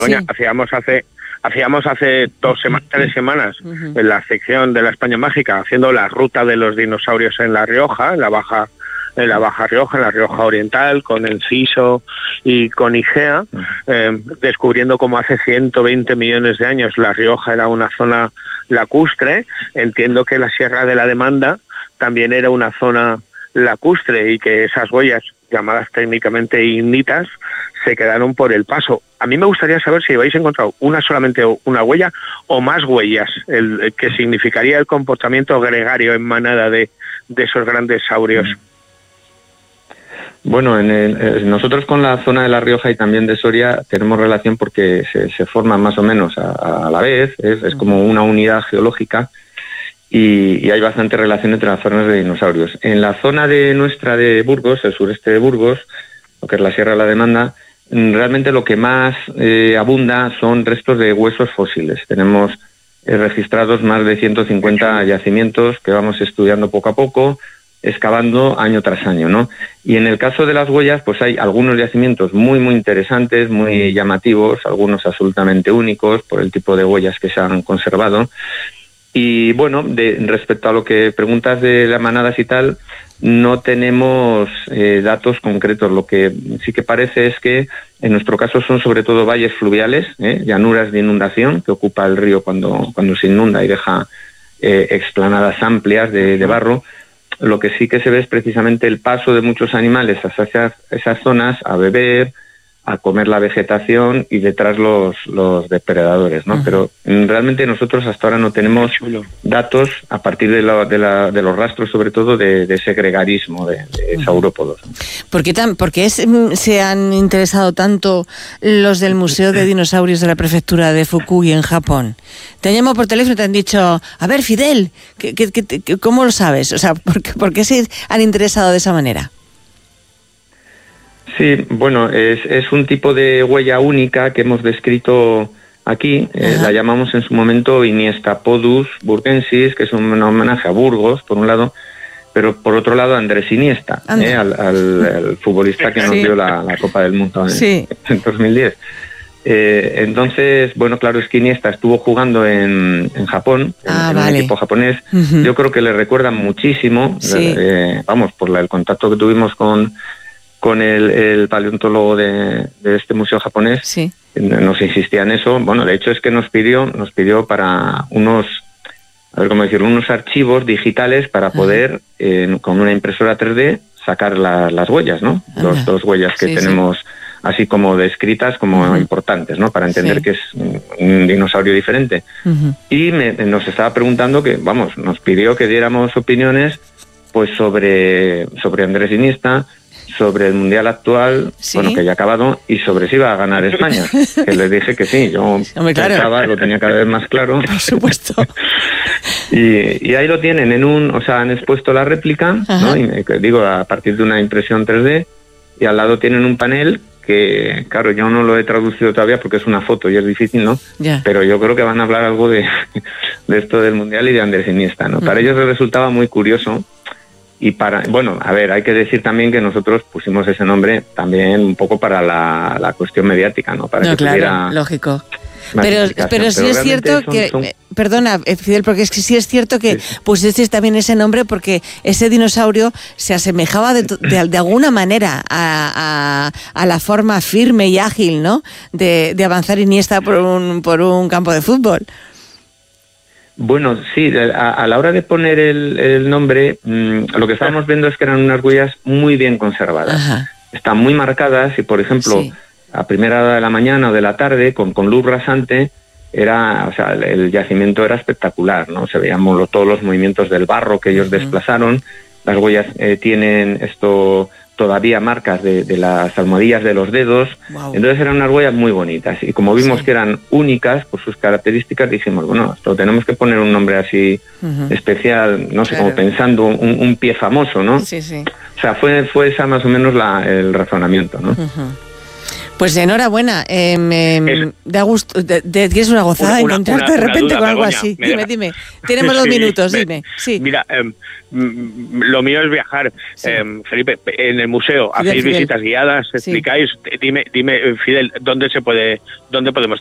Sí. Hacíamos hace 3 semanas en la sección de la España Mágica, haciendo la ruta de los dinosaurios en La Rioja, en la Baja Rioja, en la Rioja Oriental, con Enciso y con Igea, descubriendo cómo hace 120 millones de años La Rioja era una zona lacustre. Entiendo que la Sierra de la Demanda también era una zona lacustre y que esas huellas, llamadas técnicamente ignitas, se quedaron por el paso. A mí me gustaría saber si habéis encontrado solamente una huella o más huellas, que significaría el comportamiento gregario en manada de esos grandes saurios. Bueno, nosotros con la zona de La Rioja y también de Soria tenemos relación porque se forman más o menos a la vez, es como una unidad geológica y hay bastante relación entre las zonas de dinosaurios. En la zona nuestra de Burgos, el sureste de Burgos, lo que es la Sierra de la Demanda, realmente lo que más abunda son restos de huesos fósiles. Tenemos registrados más de 150 yacimientos que vamos estudiando poco a poco, excavando año tras año, ¿no? Y en el caso de las huellas, pues hay algunos yacimientos muy, muy interesantes, muy llamativos, algunos absolutamente únicos por el tipo de huellas que se han conservado. Y bueno, respecto a lo que preguntas de las manadas y tal, no tenemos datos concretos. Lo que sí que parece es que en nuestro caso son sobre todo valles fluviales, llanuras de inundación que ocupa el río cuando se inunda y deja explanadas amplias de barro. Lo que sí que se ve es precisamente el paso de muchos animales hacia esas zonas a beber, a comer la vegetación y detrás los depredadores, ¿no? Pero realmente nosotros hasta ahora no tenemos datos a partir de los rastros, sobre todo de ese gregarismo de saurópodos. ¿Por qué se han interesado tanto los del Museo de Dinosaurios de la Prefectura de Fukui en Japón? Te han llamado por teléfono y te han dicho, a ver, Fidel, ¿cómo lo sabes? O sea, ¿por qué se han interesado de esa manera? Sí, bueno, es un tipo de huella única que hemos descrito aquí. La llamamos en su momento Iniestapodus burgensis, que es un homenaje a Burgos, por un lado, pero por otro lado a Andrés Iniesta, al futbolista que nos dio la Copa del Mundo en 2010. Entonces, bueno, claro, es que Iniesta estuvo jugando en Japón, en un equipo japonés. Yo creo que le recuerdan muchísimo, por el contacto que tuvimos con el paleontólogo de este museo japonés, nos insistía en eso. Bueno, de hecho es que nos pidió para unos archivos digitales para poder, con una impresora 3D, sacar las huellas, ¿no? Los dos huellas que tenemos así como descritas como importantes, ¿no? Para entender que es un dinosaurio diferente. Y nos estaba preguntando nos pidió que diéramos opiniones pues sobre Andrés Iniesta, sobre el Mundial actual, que ya ha acabado, y sobre si iba a ganar España. Que le dije que sí, yo pensaba, lo tenía cada vez más claro. Por supuesto. y ahí lo tienen, han expuesto la réplica, ¿no? Y digo, a partir de una impresión 3D, y al lado tienen un panel que, claro, yo no lo he traducido todavía porque es una foto y es difícil, ¿no? Pero yo creo que van a hablar algo de esto del Mundial y de Andrés Iniesta, ¿no? Para ellos les resultaba muy curioso. Y hay que decir también que nosotros pusimos ese nombre también un poco para la cuestión mediática, ¿no? Para que tuviera... lógico. Pero sí es cierto que... Perdona, Fidel, porque es que sí es cierto que pusiste también ese nombre porque ese dinosaurio se asemejaba de alguna manera a la forma firme y ágil, ¿no? De avanzar Iniesta por un campo de fútbol. Bueno, sí, a la hora de poner el nombre, lo que estábamos viendo es que eran unas huellas muy bien conservadas. Están muy marcadas y, por ejemplo, a primera hora de la mañana o de la tarde, con luz rasante, el yacimiento era espectacular, ¿no? Se veían todos los movimientos del barro que ellos desplazaron. Las huellas tienen todavía marcas de las almohadillas de los dedos. Entonces eran unas huellas muy bonitas y como vimos que eran únicas por sus características, dijimos, esto tenemos que poner un nombre así especial, no sé, como pensando un pie famoso, ¿no? O sea, fue esa más o menos el razonamiento, ¿no? Pues enhorabuena, da gusto, tienes una gozada encontrarte de repente con algo así. Dime, tenemos 2 minutos, dime. Sí. Mira, lo mío es viajar. Sí. Felipe, en el museo hacéis visitas guiadas, explicáis, dime, Fidel, ¿dónde podemos